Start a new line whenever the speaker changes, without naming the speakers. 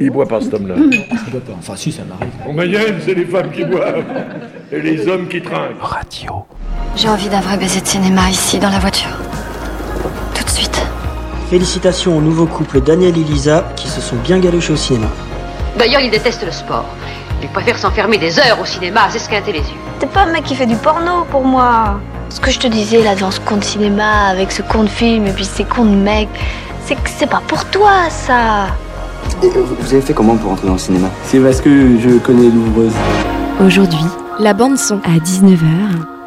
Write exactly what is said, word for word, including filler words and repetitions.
Il boit pas cet homme-là.
Il boit pas. Enfin, si, ça m'arrive.
En Mayenne, c'est les femmes qui boivent. Et les hommes qui trinquent.
Radio.
J'ai envie d'un vrai baiser de cinéma ici, dans la voiture. Tout de suite.
Félicitations au nouveau couple Daniel et Lisa qui se sont bien galochés au cinéma.
D'ailleurs, il déteste le sport. Il préfère s'enfermer des heures au cinéma à s'esquinter les yeux.
T'es pas un mec qui fait du porno pour moi. Ce que je te disais là devant ce con de cinéma, avec ce con de film et puis ces cons de mecs, c'est que c'est pas pour toi ça.
Et vous avez fait comment pour entrer dans le cinéma? C'est parce que je connais l'ouvreuse.
Aujourd'hui, la bande son à dix-neuf heures.